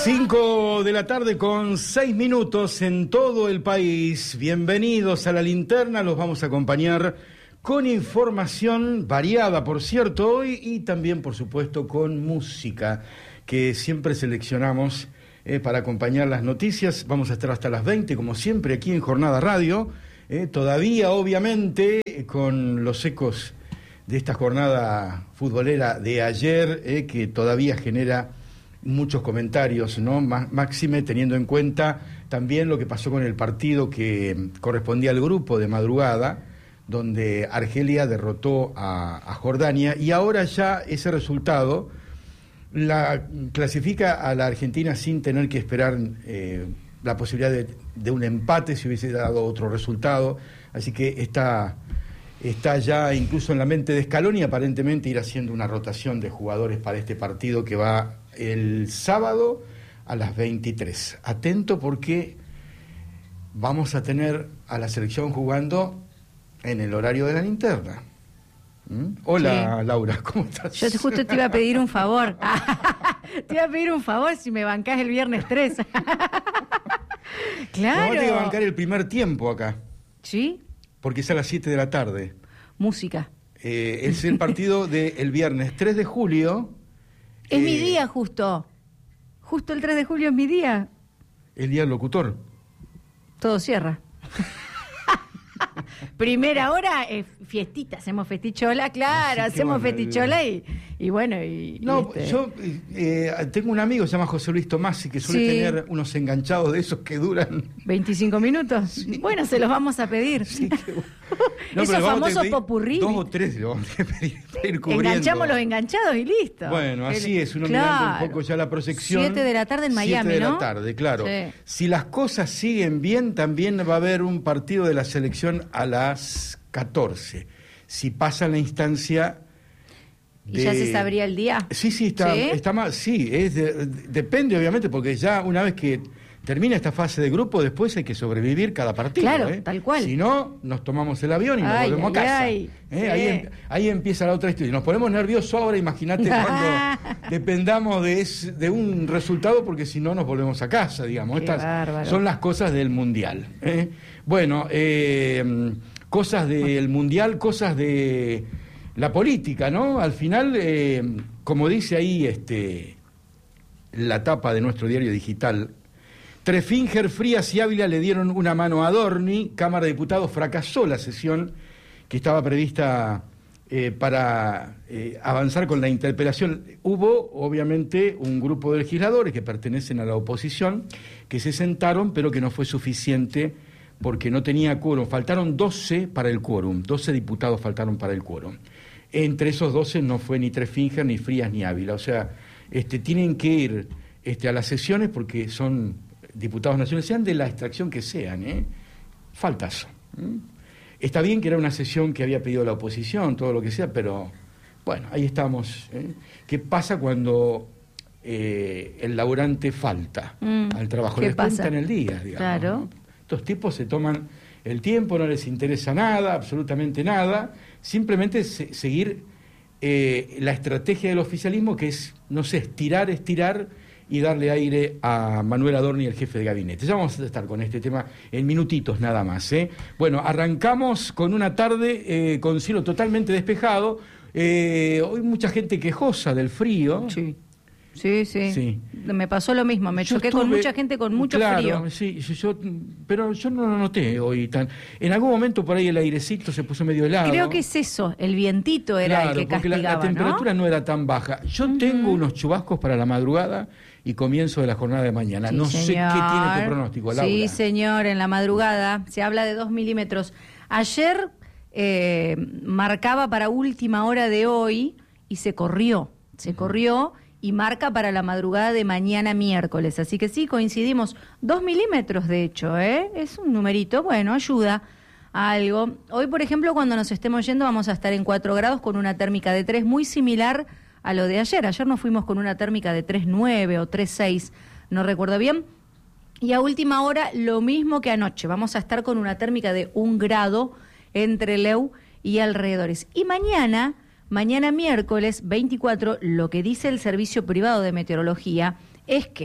5 de la tarde con 6 minutos en todo el país. Bienvenidos a La Linterna, los vamos a acompañar con información variada, por cierto, hoy, y también, por supuesto, con música que siempre seleccionamos para acompañar las noticias. Vamos a estar hasta las 20, como siempre, aquí en Jornada Radio, todavía, obviamente, con los ecos de esta jornada futbolera de ayer, que todavía genera muchos comentarios, ¿no? Máxime teniendo en cuenta también lo que pasó con el partido que correspondía al grupo de madrugada, donde Argelia derrotó a Jordania, y ahora ya ese resultado la clasifica a la Argentina sin tener que esperar la posibilidad de un empate si hubiese dado otro resultado. Así que está ya incluso en la mente de Scaloni, aparentemente ir haciendo una rotación de jugadores para este partido que va el sábado a las 23. Atento, porque vamos a tener a la selección jugando en el horario de La Linterna. Hola, sí. Laura, ¿cómo estás? Yo justo te iba a pedir un favor. Te iba a pedir un favor si me bancás el viernes 3. Claro. Vamos a tener que bancar el primer tiempo acá. ¿Sí? Porque es a las 7 de la tarde. Música. Es el partido del viernes 3 de julio. Es mi día justo. Justo el 3 de julio es mi día. El día del locutor. Todo cierra. Primera hora, fiestita, hacemos festichola, claro, hacemos festichola y bueno. No, yo tengo un amigo, se llama José Luis Tomasi, que suele tener unos enganchados de esos que duran 25 minutos. Sí. Bueno, se los vamos a pedir. Sí, esos famosos popurrí. 2 o 3 le vamos a pedir cubriendo. Enganchamos los enganchados y listo. Bueno, así es, uno mirando un poco ya la proyección. 7 de la tarde en Miami, 7 de la tarde, claro. Sí. Si las cosas siguen bien, también va a haber un partido de la selección a las 14. Si pasa la instancia ¿Y ya se sabría el día? Sí, está más. Sí, depende, obviamente, porque ya una vez que termina esta fase de grupo, después hay que sobrevivir cada partido. Claro, tal cual. Si no, nos tomamos el avión y nos volvemos a casa. Sí. Ahí empieza la otra historia. Nos ponemos nerviosos ahora, imagínate cuando dependamos de un resultado, porque si no nos volvemos a casa, digamos. Estas son las cosas del Mundial. Bueno, cosas del Mundial, cosas de la política, ¿no? Al final, como dice ahí la tapa de nuestro diario digital, Trefinger, Frías y Ávila le dieron una mano a Adorni. Cámara de Diputados fracasó la sesión que estaba prevista para avanzar con la interpelación. Hubo, obviamente, un grupo de legisladores que pertenecen a la oposición que se sentaron, pero que no fue suficiente porque no tenía quórum. Faltaron 12 para el quórum, 12 diputados faltaron para el quórum. Entre esos 12 no fue ni Trefinger, ni Frías, ni Ávila. O sea, tienen que ir a las sesiones porque son diputados nacionales, sean de la extracción que sean, falta eso. Está bien que era una sesión que había pedido la oposición, todo lo que sea, pero bueno, ahí estamos. ¿Qué pasa cuando el laburante falta al trabajo? Les cuentan el día, digamos. Claro. ¿No? Estos tipos se toman el tiempo, no les interesa nada, absolutamente nada, simplemente seguir la estrategia del oficialismo, que es, no sé, estirar y darle aire a Manuel Adorni, el jefe de gabinete. Ya vamos a estar con este tema en minutitos nada más. Bueno, arrancamos con una tarde con cielo totalmente despejado. Hoy mucha gente quejosa del frío. Sí. Me pasó lo mismo, me choqué con mucha gente con mucho frío. Sí, pero yo no lo noté hoy tan. En algún momento por ahí el airecito se puso medio helado. Creo que es eso, el vientito era el que castigaba, porque la temperatura no era tan baja. Yo tengo unos chubascos para la madrugada y comienzo de la jornada de mañana. Sí, no sé qué tiene tu pronóstico, Laura. Sí, señor, en la madrugada se habla de 2 milímetros. Ayer marcaba para última hora de hoy y se corrió y marca para la madrugada de mañana miércoles. Así que sí, coincidimos. 2 milímetros, de hecho, es un numerito, bueno, ayuda a algo. Hoy, por ejemplo, cuando nos estemos yendo, vamos a estar en 4 grados con una térmica de 3, muy similar a lo de ayer. Ayer nos fuimos con una térmica de 3,9 o 3,6, no recuerdo bien. Y a última hora, lo mismo que anoche. Vamos a estar con una térmica de 1 grado entre Leu y alrededores. Y mañana miércoles 24, lo que dice el Servicio Privado de Meteorología es que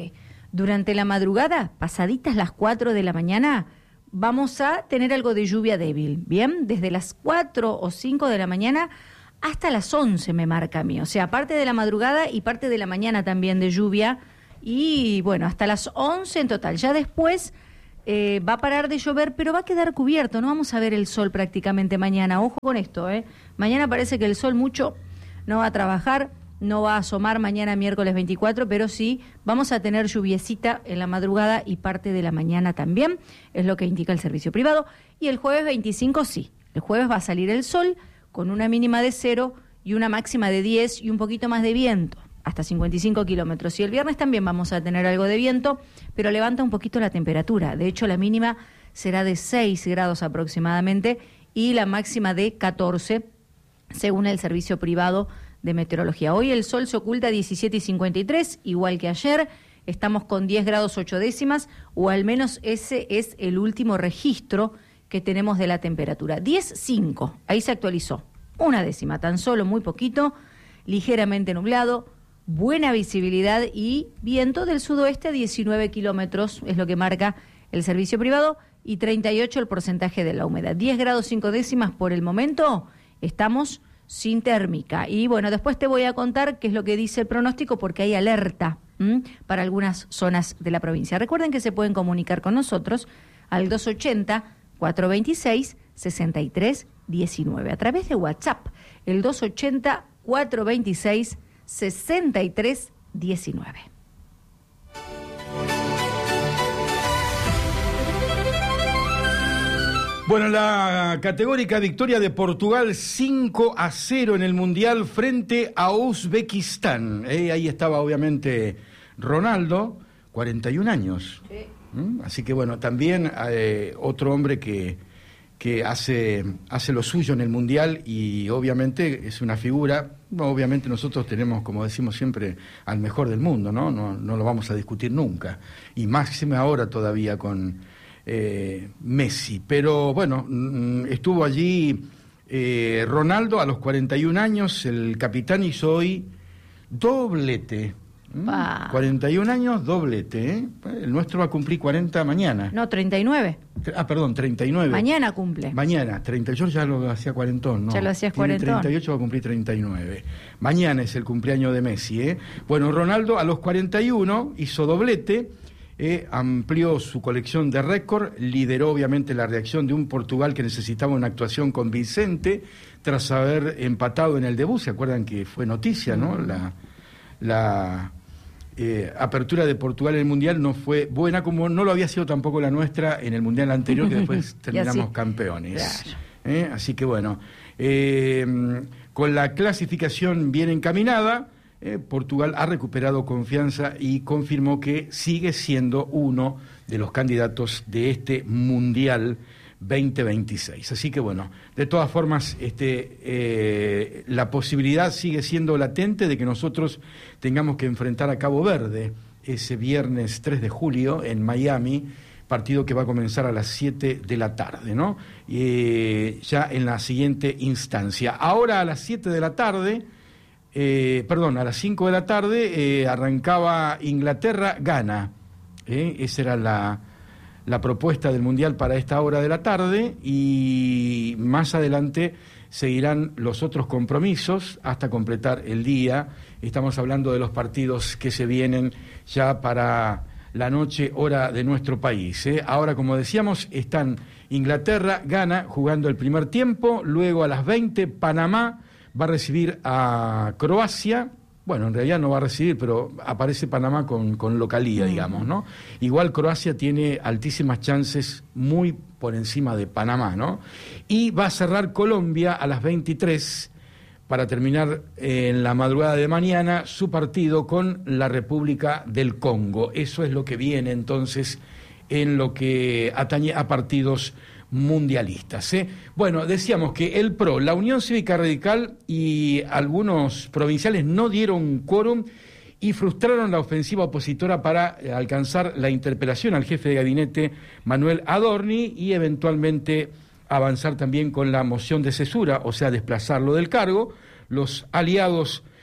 Durante la madrugada, pasaditas las 4 de la mañana, vamos a tener algo de lluvia débil, ¿bien? Desde las 4 o 5 de la mañana hasta las 11 me marca a mí. O sea, parte de la madrugada y parte de la mañana también de lluvia. Y bueno, hasta las 11 en total. Ya después va a parar de llover, pero va a quedar cubierto. No vamos a ver el sol prácticamente mañana. Ojo con esto, ¿eh? Mañana parece que el sol mucho no va a trabajar, no va a asomar mañana miércoles 24, pero sí vamos a tener lluviecita en la madrugada y parte de la mañana también. Es lo que indica el servicio privado. Y el jueves 25 sí. El jueves va a salir el sol con una mínima de 0 y una máxima de 10 y un poquito más de viento, hasta 55 kilómetros. Y el viernes también vamos a tener algo de viento, pero levanta un poquito la temperatura. De hecho, la mínima será de 6 grados aproximadamente y la máxima de 14, según el servicio privado de meteorología. Hoy el sol se oculta a 17:53, igual que ayer. Estamos con 10 grados 8 décimas, o al menos ese es el último registro que tenemos de la temperatura. 10,5, ahí se actualizó. Una décima, tan solo, muy poquito, ligeramente nublado, buena visibilidad y viento del sudoeste a 19 kilómetros, es lo que marca el servicio privado, y 38 el porcentaje de la humedad. 10 grados 5 décimas por el momento, estamos sin térmica. Y bueno, después te voy a contar qué es lo que dice el pronóstico, porque hay alerta para algunas zonas de la provincia. Recuerden que se pueden comunicar con nosotros al 280-426-6319 a través de WhatsApp, el 280-426-6319. Bueno, la categórica victoria de Portugal 5-0 en el Mundial frente a Uzbekistán. Ahí estaba obviamente Ronaldo, 41 años. Sí. Así que bueno, también otro hombre que hace lo suyo en el Mundial y obviamente es una figura. Obviamente nosotros tenemos, como decimos siempre, al mejor del mundo, ¿no? No lo vamos a discutir nunca. Y máxime ahora todavía con Messi. Pero bueno, estuvo allí Ronaldo a los 41 años, el capitán hizo hoy doblete. 41 años, doblete, ¿eh? El nuestro va a cumplir 40 mañana. No, 39. Perdón, 39. Mañana cumple. Mañana, 30, yo ya lo hacía cuarentón, ¿no? Ya lo hacías cuarentón. 38 va a cumplir 39. Mañana es el cumpleaños de Messi, ¿eh? Bueno, Ronaldo a los 41 hizo doblete, amplió su colección de récord, lideró obviamente la reacción de un Portugal que necesitaba una actuación convincente tras haber empatado en el debut. ¿Se acuerdan que fue noticia, no? La apertura de Portugal en el Mundial no fue buena, como no lo había sido tampoco la nuestra en el Mundial anterior, que después terminamos campeones. Claro. Así que bueno, con la clasificación bien encaminada, Portugal ha recuperado confianza y confirmó que sigue siendo uno de los candidatos de este Mundial 2026. Así que bueno, de todas formas, la posibilidad sigue siendo latente de que nosotros tengamos que enfrentar a Cabo Verde ese viernes 3 de julio en Miami, partido que va a comenzar a las 7 de la tarde, ¿no? Ya en la siguiente instancia. Ahora a las 7 de la tarde, a las 5 de la tarde arrancaba Inglaterra-Ghana. Esa era la propuesta del Mundial para esta hora de la tarde, y más adelante seguirán los otros compromisos hasta completar el día. Estamos hablando de los partidos que se vienen ya para la noche, hora de nuestro país. Ahora, como decíamos, están Inglaterra, Ghana jugando el primer tiempo, luego a las 20 Panamá va a recibir a Croacia. Bueno, en realidad no va a recibir, pero aparece Panamá con localía, digamos, ¿no? Igual Croacia tiene altísimas chances, muy por encima de Panamá, ¿no? Y va a cerrar Colombia a las 23 para terminar en la madrugada de mañana su partido con la República del Congo. Eso es lo que viene entonces en lo que atañe a partidos mundialistas. Bueno, decíamos que el PRO, la Unión Cívica Radical y algunos provinciales no dieron quórum y frustraron la ofensiva opositora para alcanzar la interpelación al jefe de gabinete Manuel Adorni y eventualmente avanzar también con la moción de cesura, o sea, desplazarlo del cargo. Los aliados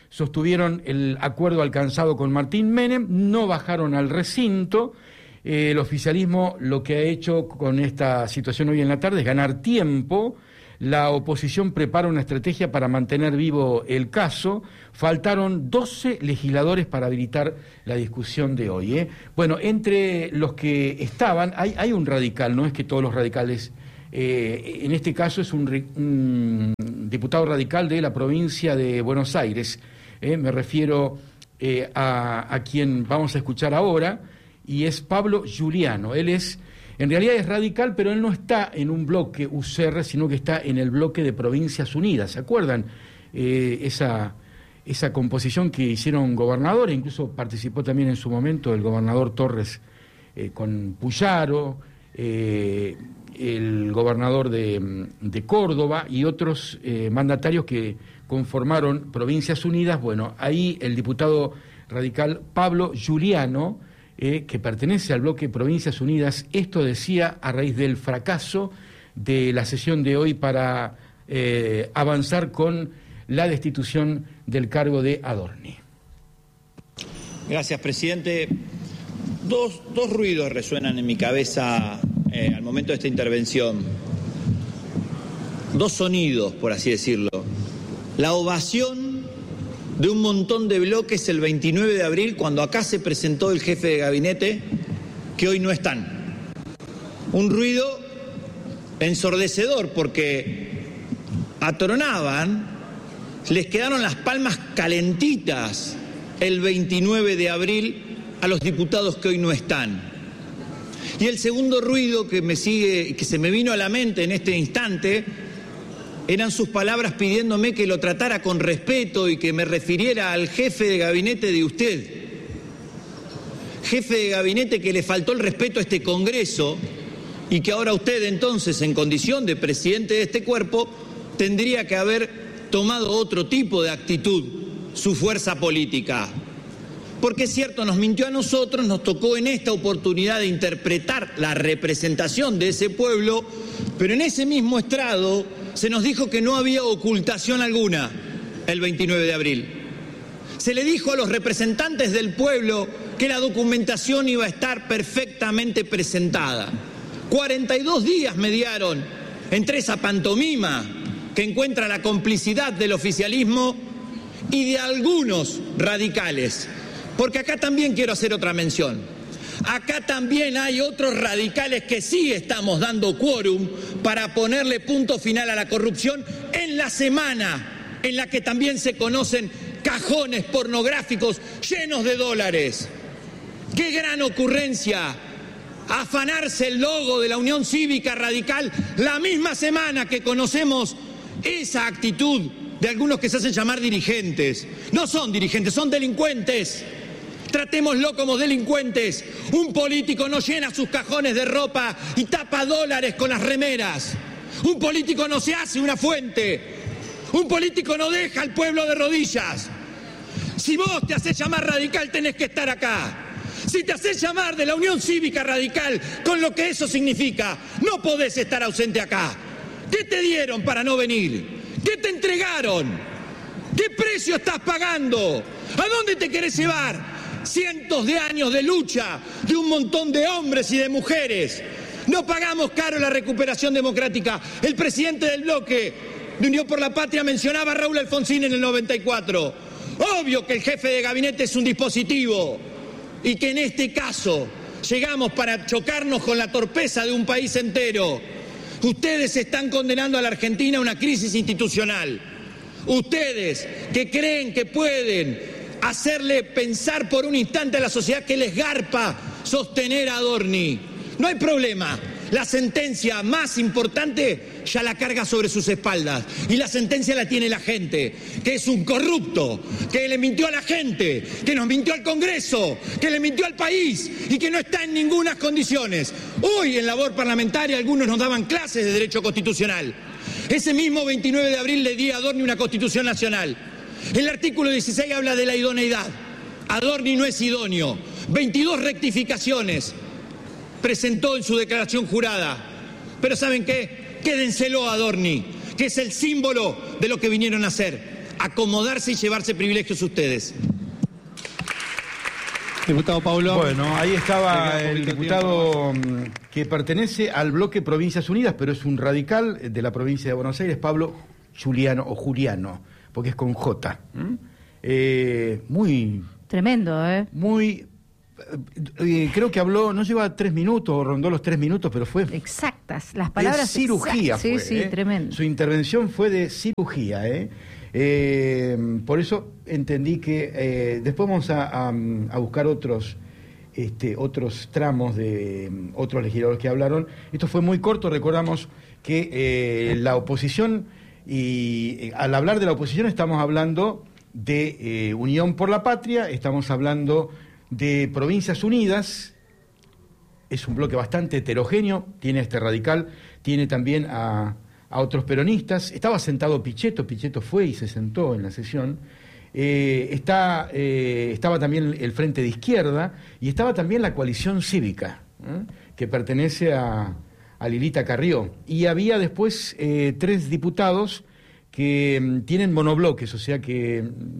sostuvieron el acuerdo alcanzado con Martín Menem, no bajaron al recinto. El oficialismo lo que ha hecho con esta situación hoy en la tarde es ganar tiempo. La oposición prepara una estrategia para mantener vivo el caso. Faltaron 12 legisladores para habilitar la discusión de hoy. Bueno, entre los que estaban, hay un radical, no es que todos los radicales, en este caso es un diputado radical de la provincia de Buenos Aires, me refiero a quien vamos a escuchar ahora, y es Pablo Giuliano. Él en realidad es radical, pero él no está en un bloque UCR, sino que está en el bloque de Provincias Unidas. ¿Se acuerdan? Esa composición que hicieron gobernadores, incluso participó también en su momento el gobernador Torres con Puyaro, el gobernador de Córdoba y otros mandatarios que conformaron Provincias Unidas. Bueno, ahí el diputado radical Pablo Giuliano, que pertenece al bloque Provincias Unidas, esto decía a raíz del fracaso de la sesión de hoy para avanzar con la destitución del cargo de Adorni. Gracias, presidente. Dos ruidos resuenan en mi cabeza al momento de esta intervención. Dos sonidos, por así decirlo. La ovación de un montón de bloques el 29 de abril, cuando acá se presentó el jefe de gabinete, que hoy no están. Un ruido ensordecedor, porque atronaban, les quedaron las palmas calentitas el 29 de abril a los diputados que hoy no están. Y el segundo ruido que se me vino a la mente en este instante, eran sus palabras pidiéndome que lo tratara con respeto y que me refiriera al jefe de gabinete de usted. Jefe de gabinete que le faltó el respeto a este Congreso y que ahora usted entonces, en condición de presidente de este cuerpo, tendría que haber tomado otro tipo de actitud, su fuerza política. Porque es cierto, nos mintió a nosotros, nos tocó en esta oportunidad de interpretar la representación de ese pueblo, pero en ese mismo estrado se nos dijo que no había ocultación alguna el 29 de abril. Se le dijo a los representantes del pueblo que la documentación iba a estar perfectamente presentada. 42 días mediaron entre esa pantomima que encuentra la complicidad del oficialismo y de algunos radicales. Porque acá también quiero hacer otra mención. Acá también hay otros radicales que sí estamos dando quórum para ponerle punto final a la corrupción en la semana en la que también se conocen cajones pornográficos llenos de dólares. ¡Qué gran ocurrencia! Afanarse el logo de la Unión Cívica Radical la misma semana que conocemos esa actitud de algunos que se hacen llamar dirigentes. No son dirigentes, son delincuentes. Tratémoslo como delincuentes. Un político no llena sus cajones de ropa y tapa dólares con las remeras. Un político no se hace una fuente. Un político no deja al pueblo de rodillas. Si vos te haces llamar radical, tenés que estar acá. Si te haces llamar de la Unión Cívica Radical, con lo que eso significa, no podés estar ausente acá. ¿Qué te dieron para no venir? ¿Qué te entregaron? ¿Qué precio estás pagando? ¿A dónde te querés llevar? Cientos de años de lucha de un montón de hombres y de mujeres. No pagamos caro la recuperación democrática. El presidente del bloque de Unión por la Patria mencionaba a Raúl Alfonsín en el 94. Obvio que el jefe de gabinete es un dispositivo y que en este caso llegamos para chocarnos con la torpeza de un país entero. Ustedes están condenando a la Argentina a una crisis institucional. Ustedes que creen que pueden hacerle pensar por un instante a la sociedad que les garpa sostener a Adorni. No hay problema. La sentencia más importante ya la carga sobre sus espaldas. Y la sentencia la tiene la gente, que es un corrupto, que le mintió a la gente, que nos mintió al Congreso, que le mintió al país y que no está en ninguna condiciones. Hoy en labor parlamentaria algunos nos daban clases de derecho constitucional. Ese mismo 29 de abril le di a Adorni una constitución nacional. El artículo 16 habla de la idoneidad. Adorni no es idóneo. 22 rectificaciones presentó en su declaración jurada. Pero ¿saben qué? Quédenselo a Adorni, que es el símbolo de lo que vinieron a hacer. acomodarse y llevarse privilegios ustedes. Diputado Pablo. Bueno, ahí estaba el diputado que pertenece al bloque Provincias Unidas, pero es un radical de la provincia de Buenos Aires, Pablo Juliano, porque es con J. Muy... Tremendo, Muy... creo que habló, no lleva 3 minutos, rondó los 3 minutos, pero fue... Exactas, las palabras... De cirugía fue, Sí, tremendo. Su intervención fue de cirugía, por eso entendí que después vamos a buscar otros tramos de otros legisladores que hablaron. Esto fue muy corto, recordamos que la oposición, y al hablar de la oposición estamos hablando de Unión por la Patria, estamos hablando de Provincias Unidas. Es un bloque bastante heterogéneo, tiene este radical, tiene también a otros peronistas. Estaba sentado Pichetto fue y se sentó en la sesión. Estaba también el Frente de Izquierda y estaba también la Coalición Cívica, que pertenece a Lilita Carrió. Y había después 3 diputados que tienen monobloques, o sea que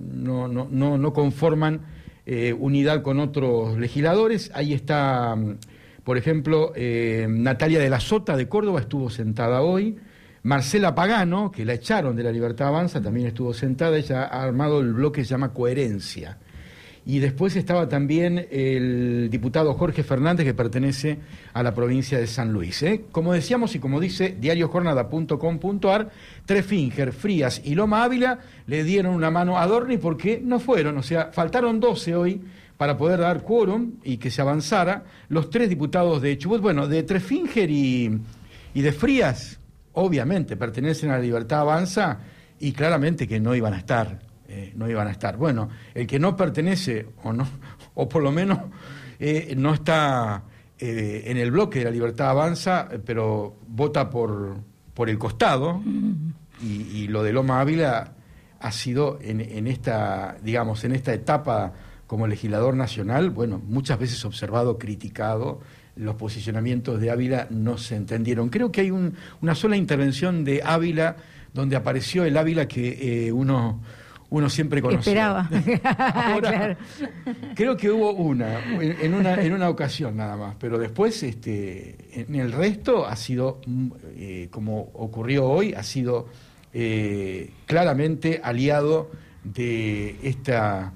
no conforman unidad con otros legisladores. Ahí está, por ejemplo, Natalia de la Sota de Córdoba estuvo sentada hoy. Marcela Pagano, que la echaron de La Libertad Avanza, también estuvo sentada. Ella ha armado el bloque que se llama Coherencia. Y después estaba también el diputado Jorge Fernández, que pertenece a la provincia de San Luis. Como decíamos y como dice diariojornada.com.ar, Trefinger, Frías y Loma Ávila le dieron una mano a Dorni porque no fueron, o sea, faltaron 12 hoy para poder dar quórum y que se avanzara. Los 3 diputados de Chubut, bueno, de Trefinger y de Frías, obviamente pertenecen a la Libertad Avanza y claramente que no iban a estar. Bueno, el que no pertenece o por lo menos no está en el bloque de la Libertad Avanza, pero vota por el costado, y lo de Loma Ávila ha sido en esta etapa como legislador nacional, bueno, muchas veces observado, criticado. Los posicionamientos de Ávila no se entendieron. Creo que hay una sola intervención de Ávila donde apareció el Ávila que uno siempre conoció. Esperaba. Ahora, claro. Creo que hubo en una ocasión nada más, pero después en el resto ha sido, como ocurrió hoy, ha sido claramente aliado de esta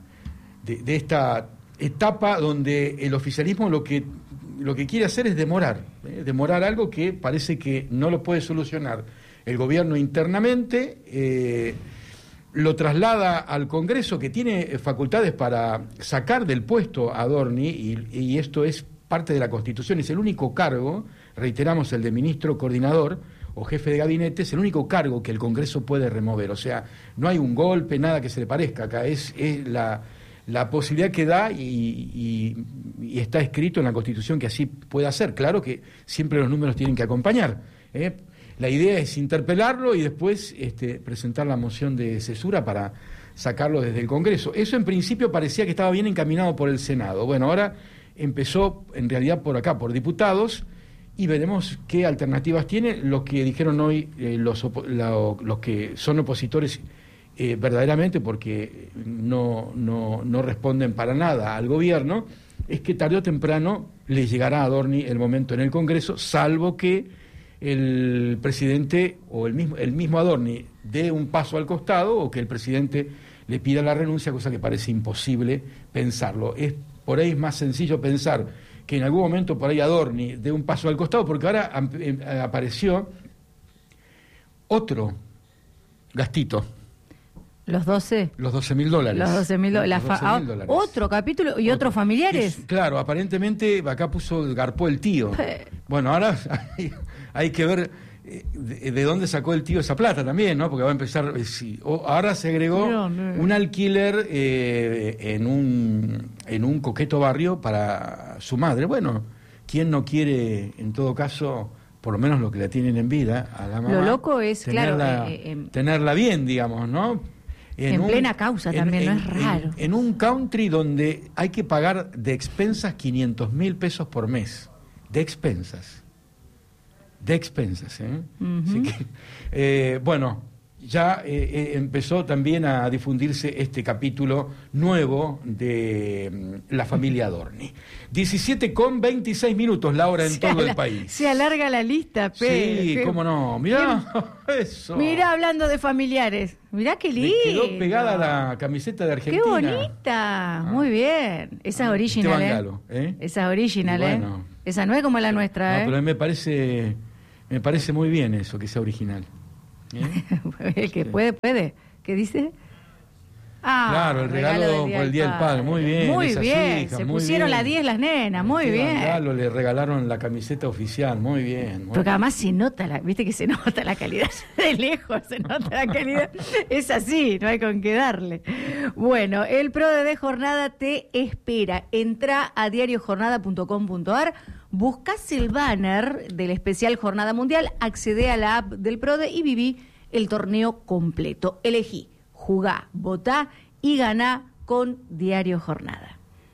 etapa donde el oficialismo lo que quiere hacer es demorar algo que parece que no lo puede solucionar el gobierno internamente. Lo traslada al Congreso, que tiene facultades para sacar del puesto a Dorni, y esto es parte de la Constitución, es el único cargo, reiteramos, el de ministro coordinador o jefe de gabinete, es el único cargo que el Congreso puede remover. O sea, no hay un golpe, nada que se le parezca acá, es la posibilidad que da y está escrito en la Constitución que así pueda ser. Claro que siempre los números tienen que acompañar, La idea es interpelarlo y después presentar la moción de cesura para sacarlo desde el Congreso. Eso en principio parecía que estaba bien encaminado por el Senado. Bueno, ahora empezó en realidad por acá, por diputados, y veremos qué alternativas tiene. Lo que dijeron hoy los que son opositores verdaderamente, porque no responden para nada al gobierno, es que tarde o temprano le llegará a Dorni el momento en el Congreso, salvo que el presidente o el mismo Adorni dé un paso al costado o que el presidente le pida la renuncia, cosa que parece imposible pensarlo. Por ahí es más sencillo pensar que en algún momento por ahí Adorni dé un paso al costado, porque ahora apareció otro gastito. ¿Los 12? Los $12.000. Los $12.000. Otro capítulo y otros familiares. Claro, aparentemente acá garpó el tío. Bueno, ahora hay que ver de dónde sacó el tío esa plata también, ¿no? Porque va a empezar... ahora se agregó un alquiler en un coqueto barrio para su madre. Bueno, ¿quién no quiere, en todo caso, por lo menos lo que la tienen en vida, a la mamá? Lo loco es, tenerla bien, digamos, ¿no? En plena causa también, no es raro. En un country donde hay que pagar de expensas $500.000 por mes. De expensas, ¿eh? Uh-huh. Así que, bueno, ya empezó también a difundirse este capítulo nuevo de La familia Adorni. 17:26, la hora en todo el país. Se alarga la lista, Pedro. Sí, cómo no. Mirá eso. Mirá, hablando de familiares. Mirá qué lindo. Me quedó pegada la camiseta de Argentina. Qué bonita. Muy bien. Esa es original, Galo, Esa es original, bueno, Esa no es como la nuestra, No, pero me parece muy bien eso, que sea original. El que puede. ¿Qué dice? Claro, el regalo por el Día del Padre. Muy bien. Muy bien. Hijas, se muy pusieron bien. las 10 las nenas. Muy bien. Galo le regalaron la camiseta oficial. Muy bien. Porque además se nota, viste que se nota la calidad. De lejos se nota la calidad. Es así, no hay con qué darle. Bueno, el PRODE de Jornada te espera. Entrá a diariojornada.com.ar. Buscás el banner del especial Jornada Mundial, accedé a la app del PRODE y viví el torneo completo. Elegí, jugá, votá y ganá con Diario Jornada.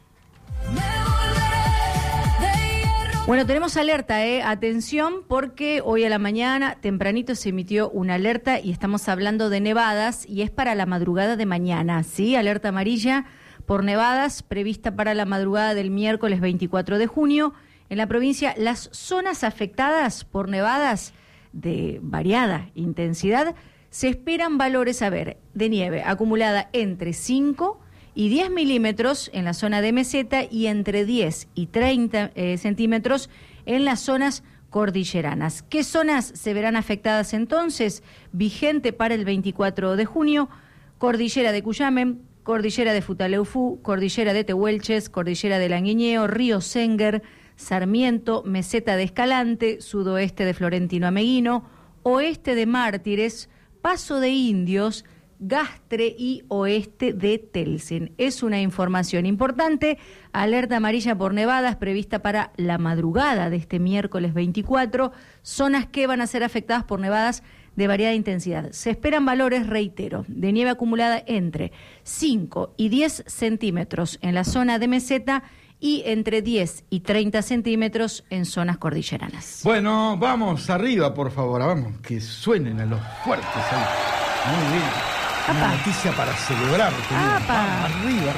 Bueno, tenemos alerta, atención, porque hoy a la mañana, tempranito, se emitió una alerta y estamos hablando de nevadas y es para la madrugada de mañana, ¿sí? Alerta amarilla por nevadas prevista para la madrugada del miércoles 24 de junio. En la provincia, las zonas afectadas por nevadas de variada intensidad, se esperan valores, de nieve acumulada entre 5 y 10 milímetros en la zona de meseta y entre 10 y 30 centímetros en las zonas cordilleranas. ¿Qué zonas se verán afectadas entonces? Vigente para el 24 de junio, Cordillera de Cuyamén, Cordillera de Futaleufú, Cordillera de Tehuelches, Cordillera de Languiñeo, Río Sénguer, Sarmiento, Meseta de Escalante, sudoeste de Florentino Ameguino, oeste de Mártires, Paso de Indios, Gastre y oeste de Telsen. Es una información importante. Alerta amarilla por nevadas prevista para la madrugada de este miércoles 24. Zonas que van a ser afectadas por nevadas de variada intensidad. Se esperan valores, reitero, de nieve acumulada entre 5 y 10 centímetros en la zona de meseta y entre 10 y 30 centímetros en zonas cordilleranas. Bueno, vamos arriba, por favor, vamos, que suenen a los fuertes ahí. Muy bien. Una noticia para celebrar. Vamos, arriba.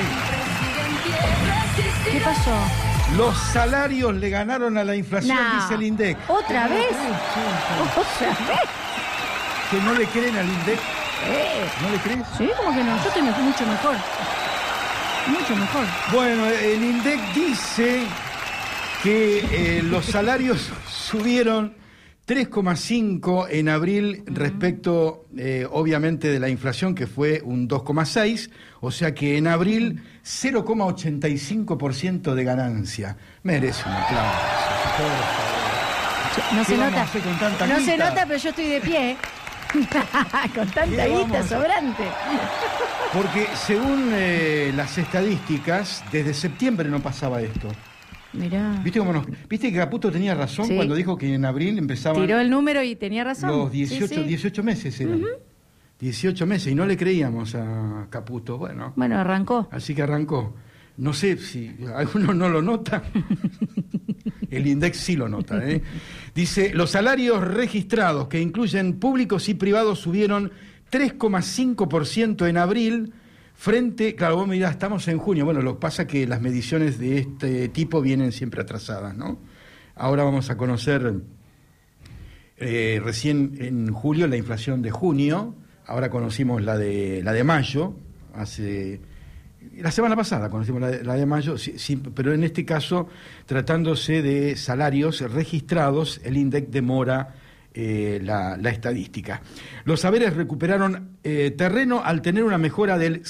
¿Qué pasó? Los salarios le ganaron a la inflación, dice el INDEC. ¿Otra vez? ¿Otra vez? ¿Que no le creen al INDEC? ¿No le crees? Sí, como que no, yo estoy mucho mejor. Mucho mejor. Bueno, el INDEC dice que los salarios subieron 3,5 en abril respecto, obviamente, de la inflación, que fue un 2,6, o sea que en abril 0,85% de ganancia. Merece un aplauso. No se nota. No se nota, pero yo estoy de pie. Con tanta guita sobrante. Porque según las estadísticas, desde septiembre no pasaba esto. Mirá. ¿Viste que Caputo tenía razón cuando dijo que en abril empezaban... Tiró el número y tenía razón. Los 18 meses eran. 18 meses y no le creíamos a Caputo. Bueno, arrancó. Así que arrancó. No sé si alguno no lo nota. El INDEC sí lo nota. Dice, los salarios registrados, que incluyen públicos y privados, subieron 3,5% en abril, frente... Claro, vos mirá, estamos en junio. Bueno, lo que pasa es que las mediciones de este tipo vienen siempre atrasadas, ¿no? Ahora vamos a conocer recién en julio la inflación de junio. Ahora conocimos la de mayo, la semana pasada conocimos la de mayo, sí, pero en este caso, tratándose de salarios registrados, el INDEC demora la estadística. Los saberes recuperaron terreno al tener una mejora del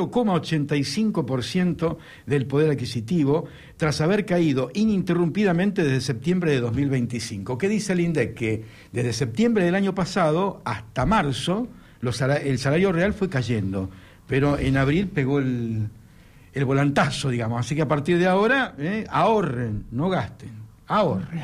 0,85% del poder adquisitivo, tras haber caído ininterrumpidamente desde septiembre de 2025. ¿Qué dice el INDEC? Que desde septiembre del año pasado hasta marzo, el salario real fue cayendo, pero en abril pegó el volantazo, digamos. Así que a partir de ahora, ahorren, no gasten, ahorren.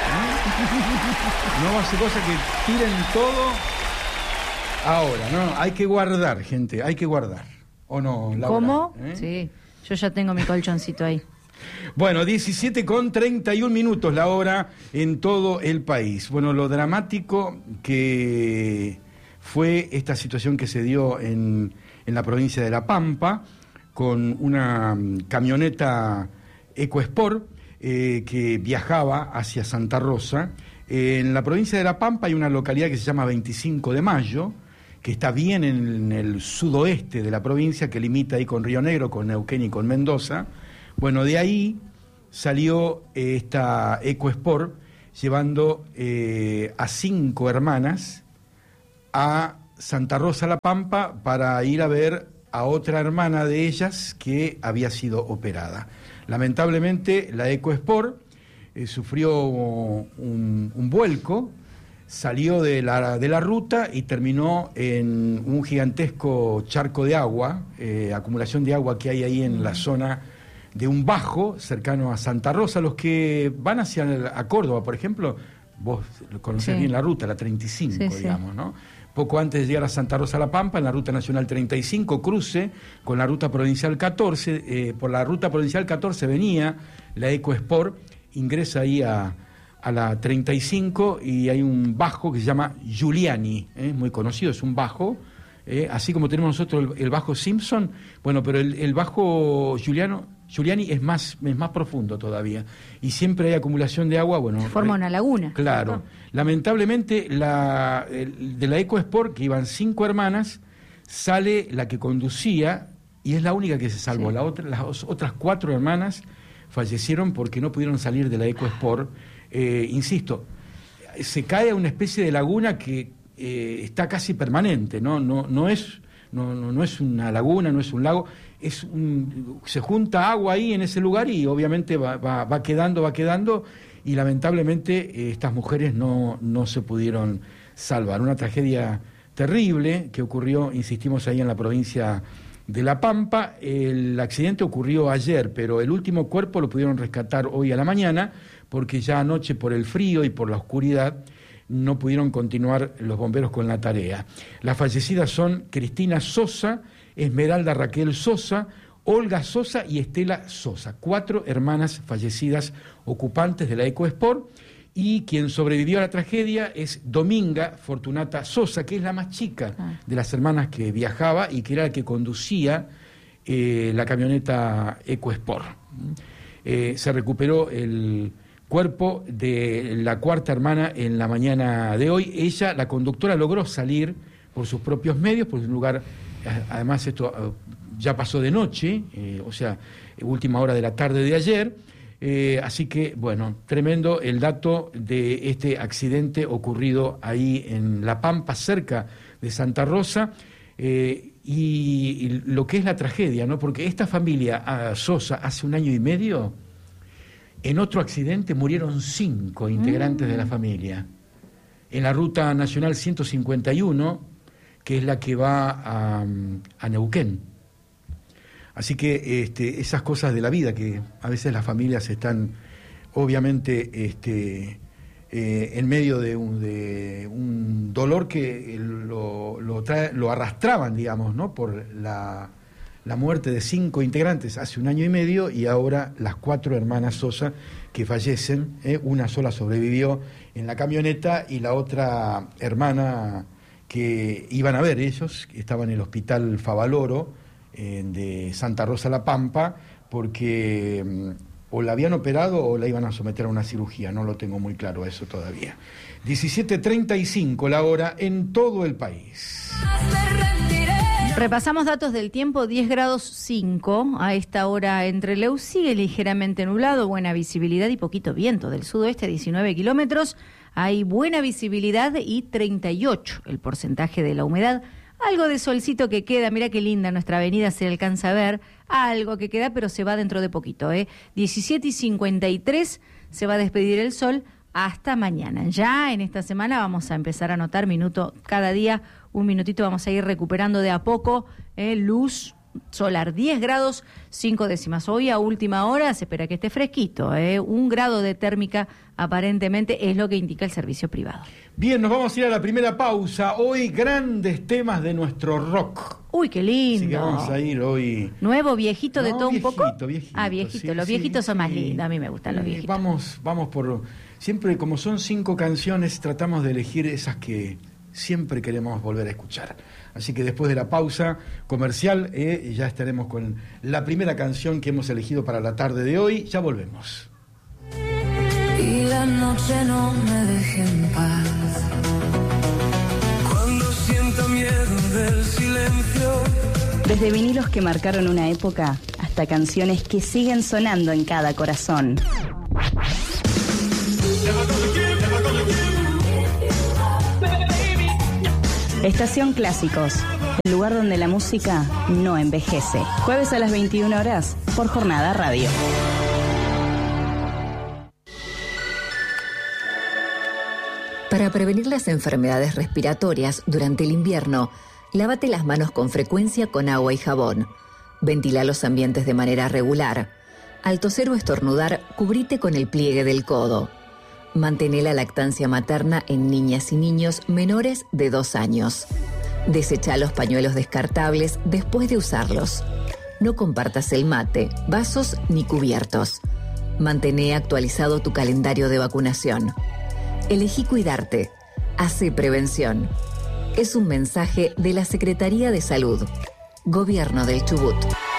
No hace cosa que tiren todo ahora, ¿no? Hay que guardar, gente, hay que guardar. ¿O no, Laura? ¿Cómo? Sí, yo ya tengo mi colchoncito ahí. Bueno, 17:31 la hora en todo el país. Bueno, lo dramático que fue esta situación que se dio en la provincia de La Pampa, con una camioneta EcoSport que viajaba hacia Santa Rosa. En la provincia de La Pampa hay una localidad que se llama 25 de Mayo, que está bien en el sudoeste de la provincia, que limita ahí con Río Negro, con Neuquén y con Mendoza. Bueno, de ahí salió esta EcoSport llevando a 5 hermanas a Santa Rosa La Pampa para ir a ver a otra hermana de ellas que había sido operada. Lamentablemente la EcoSport sufrió un vuelco, salió de la ruta y terminó en un gigantesco charco de agua, acumulación de agua que hay ahí en la zona de un bajo cercano a Santa Rosa. Los que van a Córdoba, por ejemplo, vos conocés bien la ruta, la 35, digamos, ¿no? Poco antes de llegar a Santa Rosa La Pampa, en la Ruta Nacional 35, cruce con la Ruta Provincial 14. Por la Ruta Provincial 14 venía la EcoSport, ingresa ahí a la 35 y hay un bajo que se llama Giuliani, muy conocido, es un bajo, así como tenemos nosotros el bajo Simpson, bueno, pero el bajo Giuliani es más profundo todavía y siempre hay acumulación de agua. Bueno, se forma una laguna. Claro. ¿Cierto? Lamentablemente de la EcoSport, que iban 5 hermanas, sale la que conducía y es la única que se salvó. Sí. Las otras 4 hermanas fallecieron porque no pudieron salir de la EcoSport. Insisto, se cae a una especie de laguna que está casi permanente, no es una laguna, no es un lago, se junta agua ahí en ese lugar y obviamente va quedando y lamentablemente estas mujeres no se pudieron salvar. Una tragedia terrible que ocurrió, insistimos, ahí en la provincia de La Pampa. El accidente ocurrió ayer, pero el último cuerpo lo pudieron rescatar hoy a la mañana, porque ya anoche por el frío y por la oscuridad no pudieron continuar los bomberos con la tarea. Las fallecidas son Cristina Sosa, Esmeralda Raquel Sosa, Olga Sosa y Estela Sosa, 4 hermanas fallecidas ocupantes de la EcoSport, y quien sobrevivió a la tragedia es Dominga Fortunata Sosa, que es la más chica de las hermanas que viajaba y que era la que conducía la camioneta EcoSport. Se recuperó el cuerpo de la 4ª hermana en la mañana de hoy. Ella, la conductora, logró salir por sus propios medios, por un lugar, además esto ya pasó de noche, o sea, última hora de la tarde de ayer, así que, bueno, tremendo el dato de este accidente ocurrido ahí en La Pampa, cerca de Santa Rosa, y lo que es la tragedia, ¿no? Porque esta familia, Sosa, hace 1 año y medio, en otro accidente murieron 5 integrantes de la familia. En la Ruta Nacional 151, que es la que va a Neuquén. Así que esas cosas de la vida, que a veces las familias están, obviamente, en medio de un dolor que lo arrastraban, digamos, ¿no? Por la muerte de 5 integrantes hace 1 año y medio, y ahora las 4 hermanas Sosa que fallecen, una sola sobrevivió en la camioneta y la otra hermana que iban a ver ellos, que estaban en el hospital Favaloro de Santa Rosa La Pampa, porque o la habían operado o la iban a someter a una cirugía, no lo tengo muy claro eso todavía. 17:35 la hora en todo el país. Repasamos datos del tiempo, 10 grados 5 a esta hora en Trelew, sigue ligeramente nublado, buena visibilidad y poquito viento del sudoeste, 19 kilómetros, hay buena visibilidad y 38 el porcentaje de la humedad, algo de solcito que queda, mira qué linda nuestra avenida, se alcanza a ver, algo que queda pero se va dentro de poquito, 17:53 se va a despedir el sol. Hasta mañana. Ya en esta semana vamos a empezar a notar cada día un minutito, vamos a ir recuperando de a poco luz solar. 10 grados 5 décimas. Hoy a última hora se espera que esté fresquito. 1 grado de térmica aparentemente es lo que indica el servicio privado. Bien, nos vamos a ir a la primera pausa. Hoy grandes temas de nuestro rock. Uy, qué lindo. Así que vamos a ir hoy. ¿Nuevo, viejito, de todo viejito, un poco? Viejito. Ah, viejito. Sí, los viejitos son más lindos. A mí me gustan los viejitos. Vamos por... Siempre, como son 5 canciones, tratamos de elegir esas que siempre queremos volver a escuchar. Así que después de la pausa comercial, ya estaremos con la primera canción que hemos elegido para la tarde de hoy. Ya volvemos. Y la noche no me deje en paz. Cuando siento miedo del silencio. Desde vinilos que marcaron una época hasta canciones que siguen sonando en cada corazón. Estación Clásicos, el lugar donde la música no envejece. Jueves a las 21 horas por Jornada Radio. Para prevenir las enfermedades respiratorias durante el invierno, lávate las manos con frecuencia con agua y jabón. Ventila los ambientes de manera regular. Al toser o estornudar, cubrite con el pliegue del codo. Mantén la lactancia materna en niñas y niños menores de 2 años. Desecha los pañuelos descartables después de usarlos. No compartas el mate, vasos ni cubiertos. Mantén actualizado tu calendario de vacunación. Elegí cuidarte. Hace prevención. Es un mensaje de la Secretaría de Salud. Gobierno del Chubut.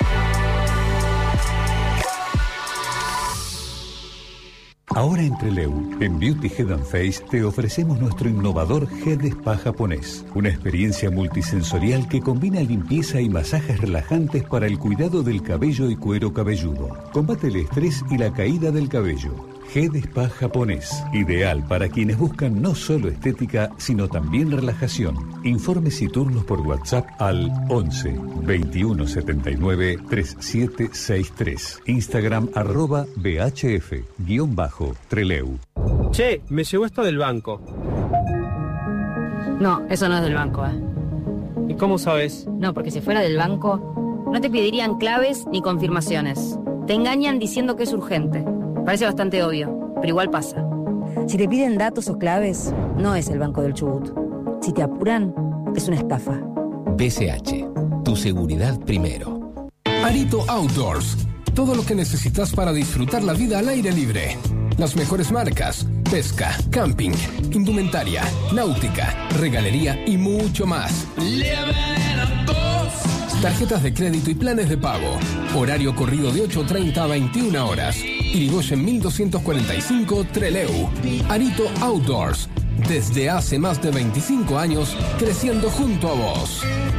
Ahora en Trelew, en Beauty Head & Face, te ofrecemos nuestro innovador Head Spa japonés. Una experiencia multisensorial que combina limpieza y masajes relajantes para el cuidado del cabello y cuero cabelludo. Combate el estrés y la caída del cabello. Head Spa japonés, ideal para quienes buscan no solo estética, sino también relajación. Informes y turnos por WhatsApp al 11 21 79 3763. Instagram @BHF_Trelew. Che, me llegó esto del banco. No, eso no es del banco, ¿eh? ¿Y cómo sabes? No, porque si fuera del banco, no te pedirían claves ni confirmaciones. Te engañan diciendo que es urgente. Parece bastante obvio, pero igual pasa. Si te piden datos o claves, no es el Banco del Chubut. Si te apuran, es una estafa. BCH, tu seguridad primero. Arito Outdoors, todo lo que necesitas para disfrutar la vida al aire libre. Las mejores marcas, pesca, camping, indumentaria, náutica, regalería y mucho más. Tarjetas de crédito y planes de pago. Horario corrido de 8:30 a 21 horas. Irigoyen 1245 Trelew. Arito Outdoors. Desde hace más de 25 años, creciendo junto a vos.